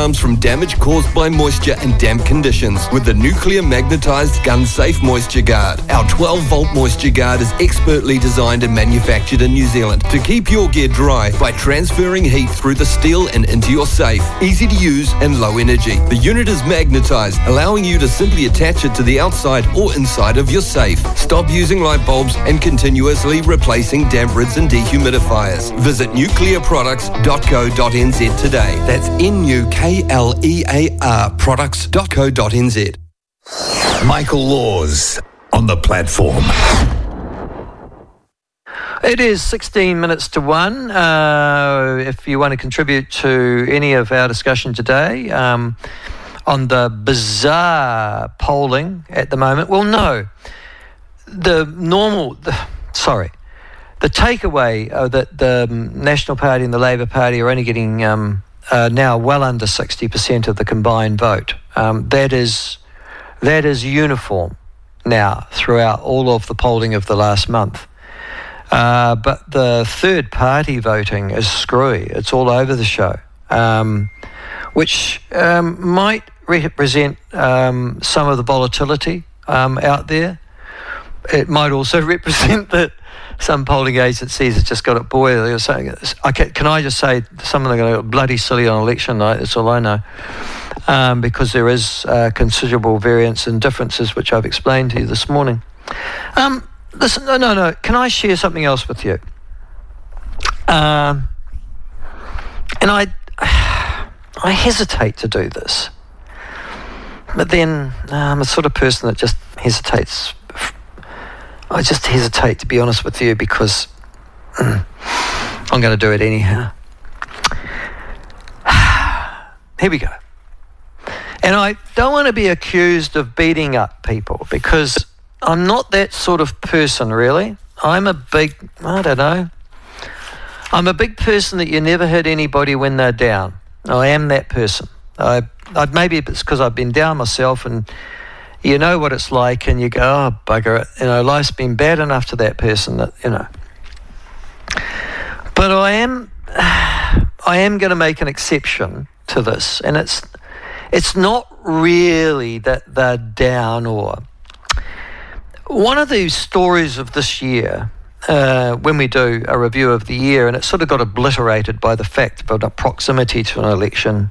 alarms from damage caused by moisture and damp conditions with the Nuclear Magnetized Gun-Safe Moisture Guard. Our 12-volt Moisture Guard is expertly designed and manufactured in New Zealand to keep your gear dry by transferring heat through the steel and into your safe. Easy to use and low energy. The unit is magnetized, allowing you to simply attach it to the outside or inside of your safe. Stop using light bulbs and continuously replacing damp rids and dehumidifiers. Visit nuclearproducts.co.nz today. That's NUKLEAR products.co.nz. Michael Laws on the platform. It is 16 minutes to 1. If you want to contribute to any of our discussion today on the bizarre polling at the moment, well, no. The takeaway that the National Party and the Labour Party are only getting now well under 60% of the combined vote. That is uniform now throughout all of the polling of the last month. But the third party voting is screwy. It's all over the show, which might represent some of the volatility out there. It might also represent that some polling agencies have just got it boiled. They're saying, can I just say something like a bloody silly on election night? That's all I know. Because there is considerable variance and differences, which I've explained to you this morning. Listen, no. Can I share something else with you? And I hesitate to do this. But then I'm a sort of person that just hesitates. I just hesitate, to be honest with you, because I'm going to do it anyhow. Here we go. And I don't want to be accused of beating up people, because I'm not that sort of person, really. I'm a big person that you never hurt anybody when they're down. I am that person. Maybe it's because I've been down myself, and you know what it's like, and you go, oh, bugger it. Life's been bad enough to that person that, But I am going to make an exception to this, and it's not really that they're down or... One of the stories of this year, when we do a review of the year, and it sort of got obliterated by the fact of the proximity to an election,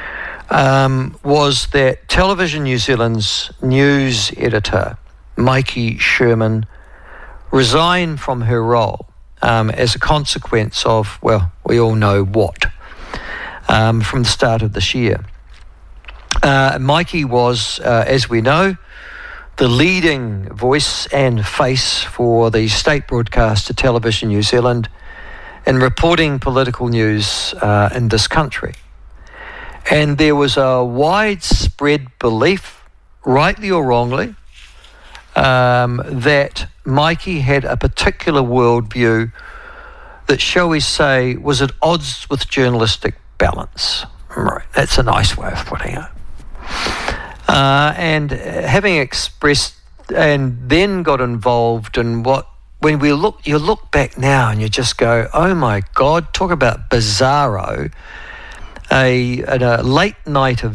was that Television New Zealand's news editor, Mikey Sherman, resigned from her role as a consequence of, well, we all know what, from the start of this year. Mikey was, as we know, the leading voice and face for the state broadcaster Television New Zealand in reporting political news in this country. And there was a widespread belief, rightly or wrongly, that Mikey had a particular worldview that, shall we say, was at odds with journalistic balance. Right, that's a nice way of putting it. And having expressed and then got involved in you look back now and you just go, oh my God, talk about bizarro, a late night event.